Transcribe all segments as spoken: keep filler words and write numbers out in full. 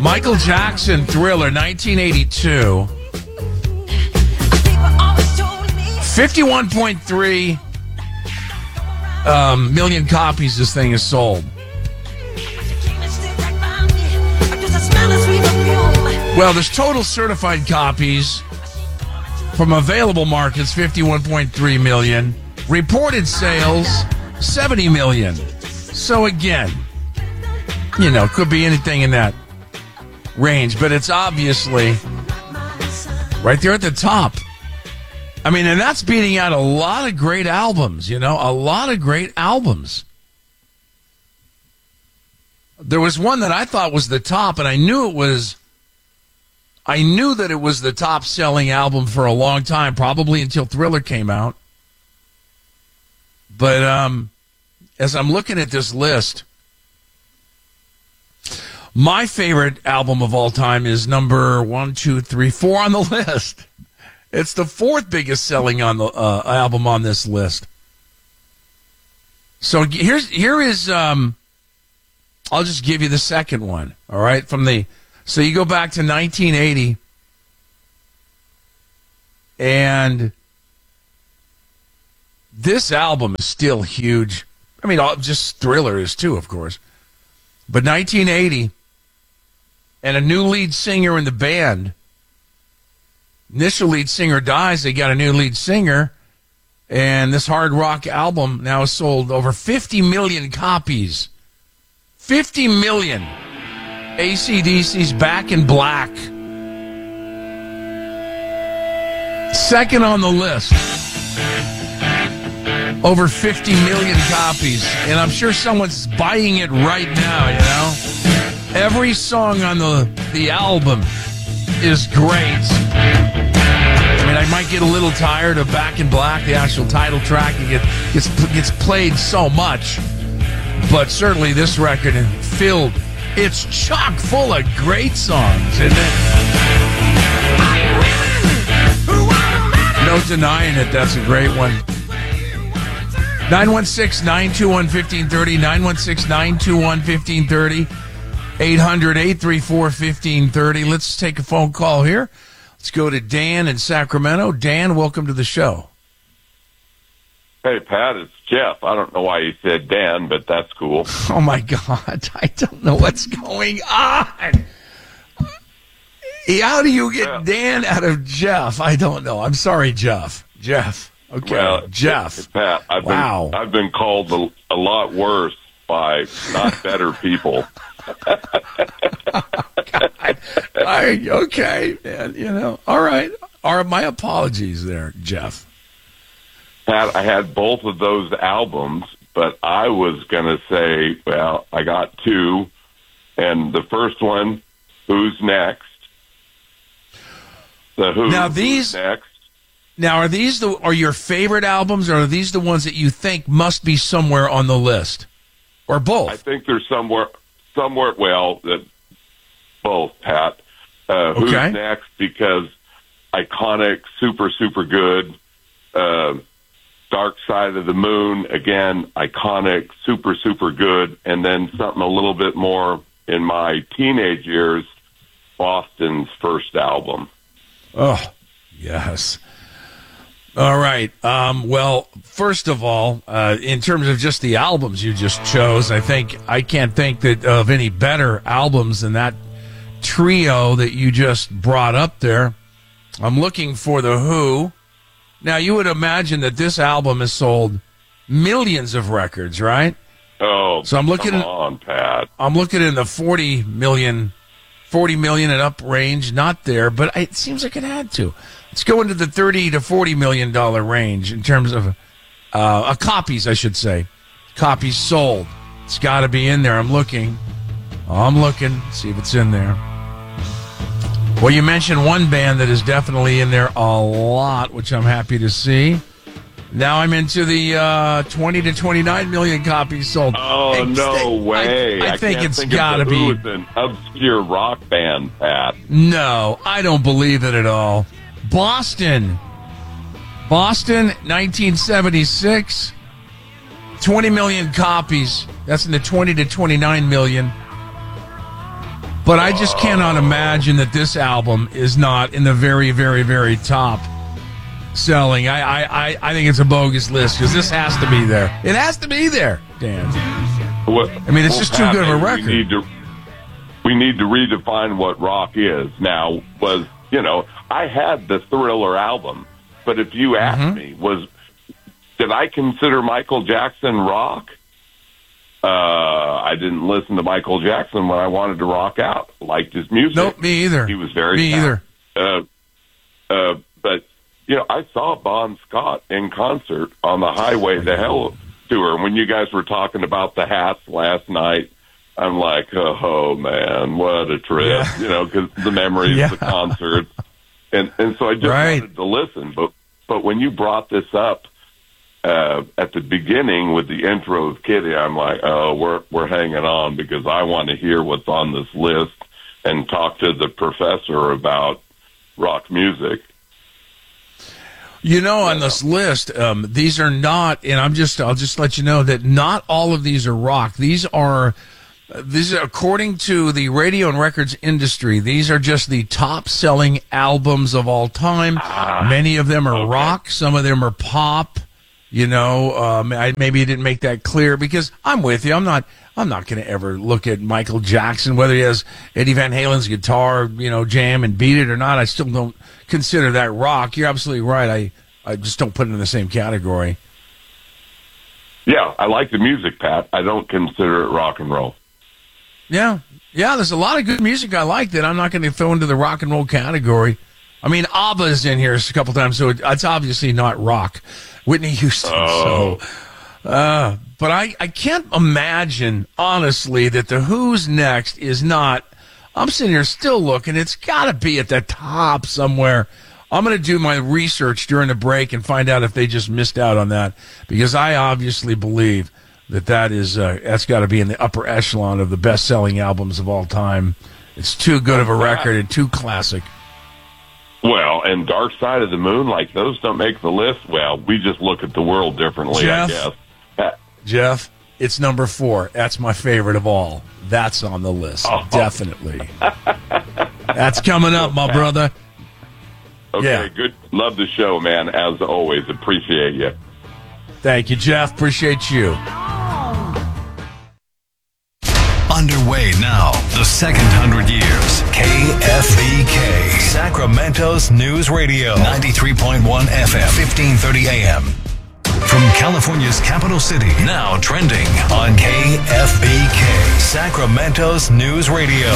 Michael Jackson, Thriller, nineteen eighty-two. fifty-one point three um, million copies this thing is sold. Well, there's total certified copies from available markets, fifty-one point three million. Reported sales, seventy million. So again, you know, could be anything in that range, but it's obviously right there at the top. I mean, and that's beating out a lot of great albums, you know, a lot of great albums. There was one that I thought was the top, and I knew it was, I knew that it was the top-selling album for a long time, probably until Thriller came out. But um, as I'm looking at this list, my favorite album of all time is number one, two, three, four on the list. It's the fourth biggest selling on the uh, album on this list. So here's here is um, I'll just give you the second one. All right, from the so you go back to nineteen eighty, and this album is still huge. I mean, just Thriller is too, of course. But nineteen eighty, and a new lead singer in the band. Initial lead singer dies, they got a new lead singer, and this hard rock album now has sold over fifty million copies. fifty million. A C D C's Back in Black. Second on the list. Over fifty million copies. And I'm sure someone's buying it right now, you know? Every song on the, the album is great. I mean, I might get a little tired of Back in Black, the actual title track. It gets, gets played so much. But certainly this record is filled, it's chock full of great songs, isn't it? No denying it, that's a great one. nine one six, nine two one, one five three zero, nine one six, nine two one, one five three zero, eight hundred, eight three four, one five three zero. Let's take a phone call here. Let's go to Dan in Sacramento. Dan, welcome to the show. Hey, Pat, it's Jeff. I don't know why you said Dan, but that's cool. Oh, my God. I don't know what's going on. How do you get yeah. Dan out of Jeff? I don't know. I'm sorry, Jeff. Jeff. Okay, well, Jeff. Pat, I've wow. been I've been called a, a lot worse by not better people. Oh, God. I, okay, man. You know, all right. All right. My apologies there, Jeff. Pat, I had both of those albums, but I was going to say, well, I got two, and the first one, Who's Next? The Who. Now these Who's Next? Now are these the are your favorite albums, or are these the ones that you think must be somewhere on the list, or both? I think they're somewhere, somewhere. Well, uh, both, Pat. Uh, Who's okay. Next? Because iconic, super, super good. Uh, Dark Side of the Moon, again, iconic, super, super good. And then something a little bit more in my teenage years, Boston's first album. Oh, yes. All right. Um, well, first of all, uh, in terms of just the albums you just chose, I think I can't think that of any better albums than that trio that you just brought up there. I'm looking for The Who. Now, you would imagine that this album has sold millions of records, right? Oh, so I'm looking, come on, Pat. I'm looking in the forty million, forty million and up range. Not there, but it seems like it had to. Let's go into the thirty to forty million dollar range in terms of uh, uh, copies, I should say. Copies sold. It's got to be in there. I'm looking. I'm looking. See if it's in there. Well, you mentioned one band that is definitely in there a lot, which I'm happy to see. Now I'm into the uh, twenty to twenty-nine million copies sold. Oh, Ex- no way. I, I, I think can't it's think got to be. It's an obscure rock band, Pat. No, I don't believe it at all. Boston. Boston, nineteen seventy-six. twenty million copies. That's in the twenty to twenty-nine million. But I just cannot imagine that this album is not in the very, very, very top selling. I, I, I, I think it's a bogus list because this has to be there. It has to be there, Dan. What, I mean, it's just too good of a record. We need to, we need to redefine what rock is. Now, was, you know, I had the Thriller album, but if you asked mm-hmm. me, was did I consider Michael Jackson rock? Uh, I didn't listen to Michael Jackson when I wanted to rock out. Liked his music. Nope, me either. He was very me either. Uh, uh, but you know, I saw Bon Scott in concert on the Highway to Hell tour. When you guys were talking about the hats last night, I'm like, oh man, what a trip! Yeah. You know, because the memories yeah. of the concerts, and and so I just right. wanted to listen. But but when you brought this up uh, at the beginning with the intro of Kitty, I'm like, oh, we're we're hanging on because I want to hear what's on this list and talk to the professor about rock music. You know, on this list, um, these are not, and I'm just, I'll just let you know that not all of these are rock. These are, these are, according to the radio and records industry, these are just the top selling albums of all time. Ah, Many of them are okay. rock. Some of them are pop. You know, um, I, maybe you didn't make that clear because I'm with you. I'm not, I'm not going to ever look at Michael Jackson, whether he has Eddie Van Halen's guitar, you know, jam and beat it or not. I still don't consider that rock. You're absolutely right. I, I just don't put it in the same category. Yeah, I like the music, Pat. I don't consider it rock and roll. Yeah. Yeah, there's a lot of good music I like that I'm not going to throw into the rock and roll category. I mean, ABBA's in here a couple times, so it's obviously not rock. Whitney Houston. Oh. So, uh, but I, I can't imagine, honestly, that the Who's Next is not. I'm sitting here still looking. It's got to be at the top somewhere. I'm going to do my research during the break and find out if they just missed out on that, because I obviously believe that that is uh, that's got to be in the upper echelon of the best-selling albums of all time. It's too good of a record and too classic. Well, and Dark Side of the Moon, like those don't make the list. Well, we just look at the world differently, Jeff, I guess. Pat. Jeff, it's number four. That's my favorite of all. That's on the list, oh. definitely. That's coming up, my brother. Okay, yeah. Good. Love the show, man. As always, appreciate you. Thank you, Jeff. Appreciate you. Underway now, the second hundred years. K F B K, Sacramento's News Radio, ninety-three point one F M, fifteen thirty A M. From California's capital city, now trending on K F B K, Sacramento's News Radio.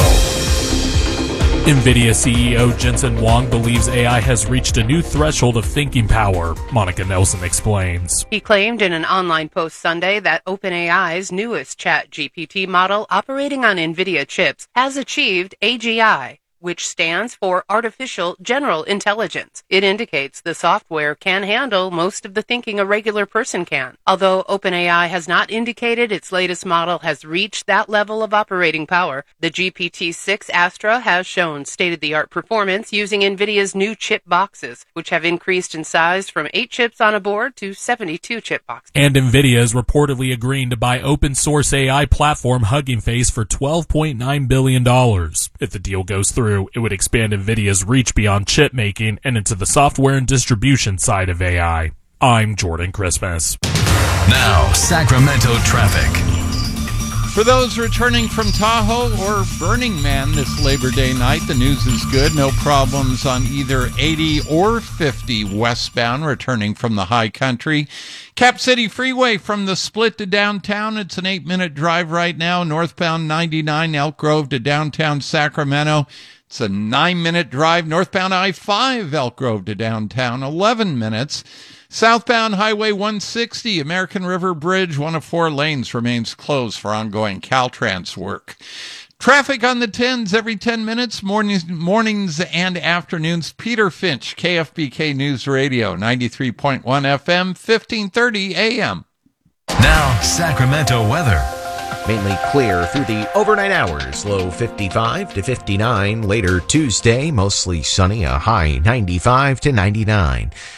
NVIDIA C E O Jensen Huang believes A I has reached a new threshold of thinking power. Monica Nelson explains. He claimed in an online post Sunday that OpenAI's newest ChatGPT model operating on NVIDIA chips has achieved A G I, which stands for Artificial General Intelligence. It indicates the software can handle most of the thinking a regular person can. Although OpenAI has not indicated its latest model has reached that level of operating power, the G P T six Astra has shown state-of-the-art performance using NVIDIA's new chip boxes, which have increased in size from eight chips on a board to seventy-two chip boxes. And NVIDIA is reportedly agreeing to buy open-source A I platform Hugging Face for twelve point nine billion dollars. If the deal goes through, it would expand NVIDIA's reach beyond chip making and into the software and distribution side of A I. I'm Jordan Christmas. Now, Sacramento traffic. For those returning from Tahoe or Burning Man this Labor Day night, the news is good. No problems on either eighty or fifty westbound returning from the high country. Cap City Freeway from the split to downtown. It's an eight-minute drive right now. Northbound ninety-nine Elk Grove to downtown Sacramento. It's a nine-minute drive. Northbound I five Elk Grove to downtown, eleven minutes. Southbound Highway one sixty, American River Bridge, one of four lanes remains closed for ongoing Caltrans work. Traffic on the tens every ten minutes, mornings, mornings and afternoons. Peter Finch, K F B K News Radio, ninety-three point one F M, fifteen thirty A M. Now, Sacramento weather. Mainly clear through the overnight hours. Low fifty-five to fifty-nine. Later Tuesday, mostly sunny, a high ninety-five to ninety-nine.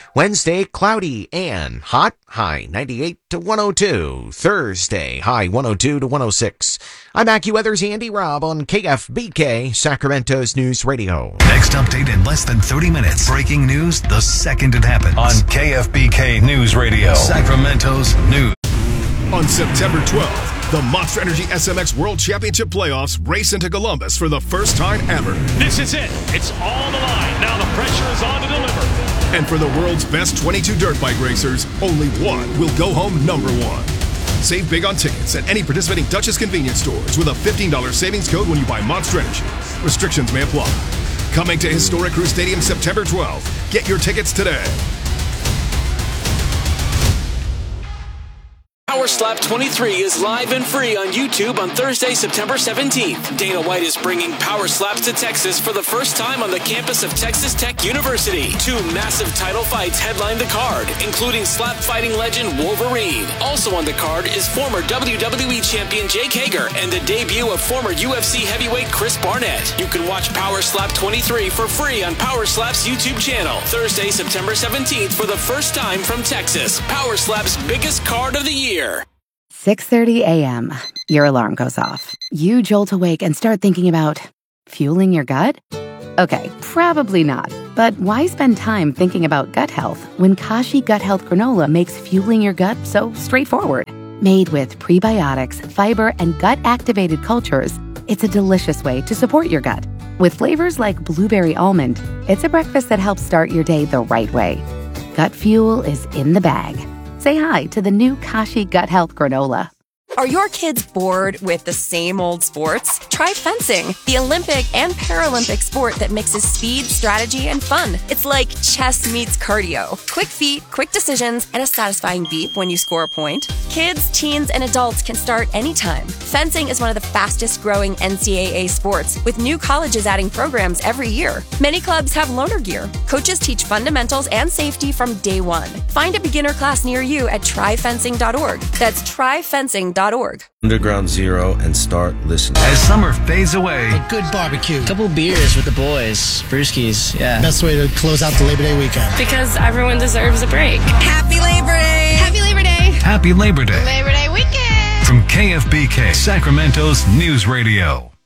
Wednesday, cloudy and hot, high ninety-eight to one oh two. Thursday, high one oh two to one oh six. I'm AccuWeather's Andy Robb on K F B K, Sacramento's News Radio. Next update in less than thirty minutes. Breaking news the second it happens. On K F B K News Radio, Sacramento's News. On September twelfth, the Monster Energy S M X World Championship Playoffs race into Columbus for the first time ever. This is it. It's all the line. Now the pressure is on to deliver. And for the world's best twenty-two dirt bike racers, only one will go home number one. Save big on tickets at any participating Dutchess convenience stores with a fifteen dollars savings code when you buy Monster Energy. Restrictions may apply. Coming to Historic Crew Stadium September twelfth. Get your tickets today. Power Slap twenty-three is live and free on YouTube on Thursday, September seventeenth. Dana White is bringing Power Slaps to Texas for the first time on the campus of Texas Tech University. Two massive title fights headline the card, including slap fighting legend Wolverine. Also on the card is former W W E champion Jake Hager and the debut of former U F C heavyweight Chris Barnett. You can watch Power Slap twenty-three for free on Power Slap's YouTube channel. Thursday, September seventeenth for the first time from Texas. Power Slap's biggest card of the year. six thirty a.m. Your alarm goes off. You jolt awake and start thinking about fueling your gut? Okay, probably not. But why spend time thinking about gut health when Kashi Gut Health Granola makes fueling your gut so straightforward? Made with prebiotics, fiber, and gut-activated cultures, it's a delicious way to support your gut. With flavors like blueberry almond, it's a breakfast that helps start your day the right way. Gut fuel is in the bag. Say hi to the new Kashi Gut Health Granola. Are your kids bored with the same old sports? Try fencing, the Olympic and Paralympic sport that mixes speed, strategy, and fun. It's like chess meets cardio. Quick feet, quick decisions, and a satisfying beep when you score a point. Kids, teens, and adults can start anytime. Fencing is one of the fastest growing N C double A sports, with new colleges adding programs every year. Many clubs have loaner gear. Coaches teach fundamentals and safety from day one. Find a beginner class near you at try fencing dot org. That's try fencing dot org. Underground Zero and start listening. As summer fades away, a good barbecue, a couple beers with the boys, brewskis, yeah. Best way to close out the Labor Day weekend. Because everyone deserves a break. Happy Labor Day! Happy Labor Day! Happy Labor Day! Labor Day weekend! From K F B K, Sacramento's News Radio.